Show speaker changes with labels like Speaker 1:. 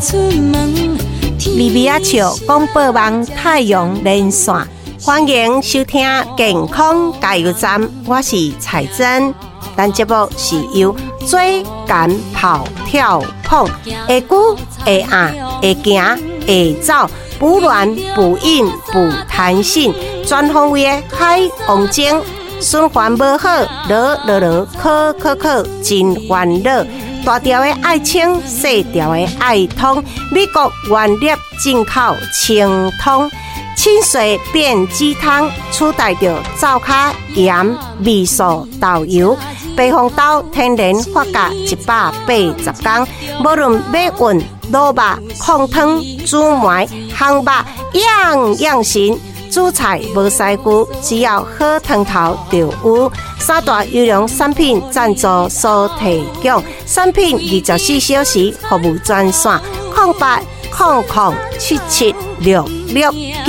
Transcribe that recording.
Speaker 1: 利比亚笑广播网太阳连线，欢迎收听健康加油站，我是彩珍。咱节目是由追赶跑跳碰，会久会硬会行会走，不软不硬不弹性，全方位的海王精，循环无好，考，真烦恼。大条的爱清，细条的爱通，美国原粒进口清通，清水变鸡汤，取代着灶卡盐、味素、豆油。白红豆天然发酵180天，无论买运、卤肉、控汤、煮糜、烘肉，样样行。煮菜无师傅，只要好汤头就有。三大优良产品赞助所提供，产品24小时服务专线：0800776669。